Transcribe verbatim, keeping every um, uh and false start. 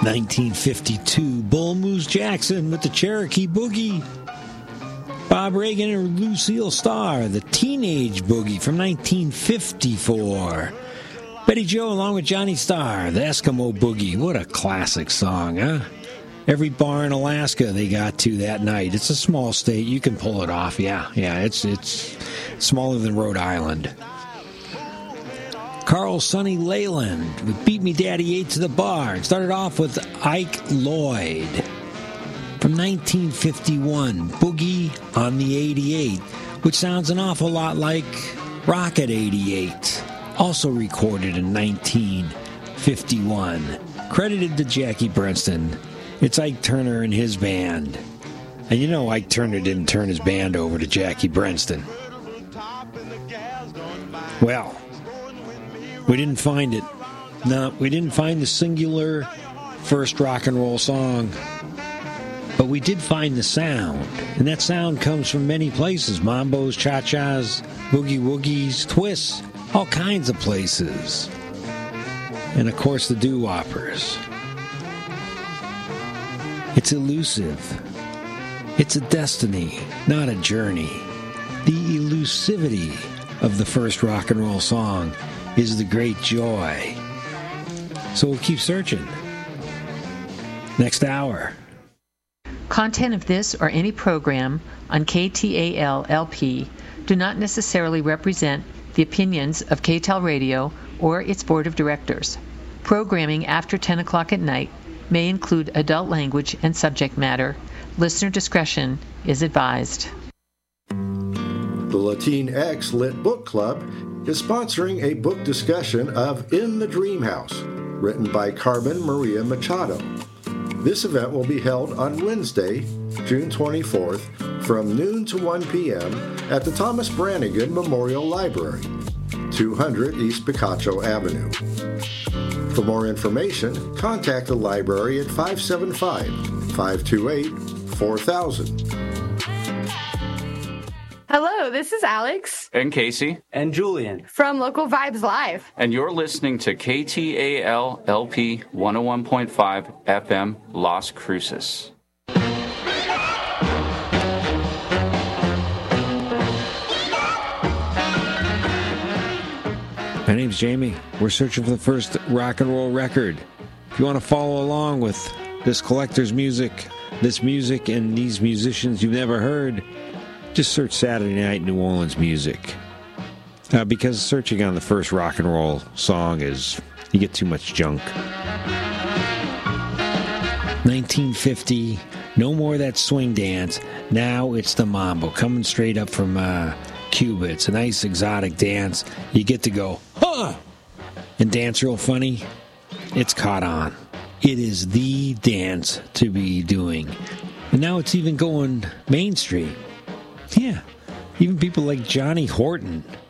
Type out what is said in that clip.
nineteen fifty-two, Bull Moose Jackson with the Cherokee Boogie. Bob Reagan and Lucille Starr, the Teenage Boogie from nineteen fifty-four. Betty Joe along with Johnny Starr, the Eskimo Boogie. What a classic song, huh? Every bar in Alaska they got to that night. It's a small state. You can pull it off. Yeah, yeah, it's it's smaller than Rhode Island. Carl Sonny Leyland with Beat Me Daddy Eight to the Bar. It started off with Ike Lloyd. From nineteen fifty-one, Boogie on the eighty-eight, which sounds an awful lot like Rocket eighty-eight, also recorded in nineteen fifty-one. Credited to Jackie Brenston. It's Ike Turner and his band. And you know Ike Turner didn't turn his band over to Jackie Brenston. Well, we didn't find it. No, we didn't find the singular first rock and roll song. But we did find the sound. And that sound comes from many places. Mambos, cha-chas, boogie-woogies, twists, all kinds of places. And of course the doo-woppers. It's elusive. It's a destiny, not a journey. The elusivity of the first rock and roll song is the great joy. So we'll keep searching. Next hour. Content of this or any program on K T A L L P do not necessarily represent the opinions of K T A L Radio or its board of directors. Programming after ten o'clock at night may include adult language and subject matter. Listener discretion is advised. The Latinx Lit Book Club is sponsoring a book discussion of In the Dream House, written by Carmen Maria Machado. This event will be held on Wednesday, June twenty-fourth, from noon to one p.m. at the Thomas Brannigan Memorial Library, two hundred East Picacho Avenue. For more information, contact the library at five seven five, five two eight, four thousand. Hello, this is Alex. And Casey. And Julian. From Local Vibes Live. And you're listening to K T A L L P one oh one point five F M Las Cruces. My name's Jamie. We're searching for the first rock and roll record. If you want to follow along with this collector's music, this music, and these musicians you've never heard, just search Saturday Night New Orleans music. Uh, because searching on the first rock and roll song is, you get too much junk. nineteen fifty, no more of that swing dance. Now it's the mambo, coming straight up from uh, Cuba. It's a nice exotic dance. You get to go, huh, and dance real funny. It's caught on. It is the dance to be doing. And now it's even going mainstream. Yeah, even people like Johnny Horton